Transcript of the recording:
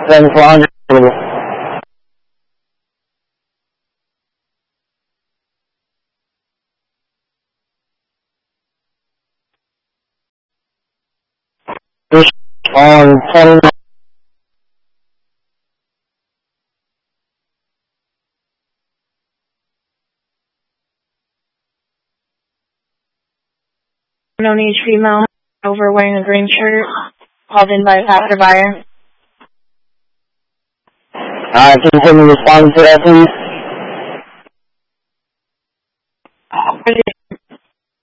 7400. On 29. Known age female, over wearing a green shirt, called in by a passerby. Can you respond to that, please?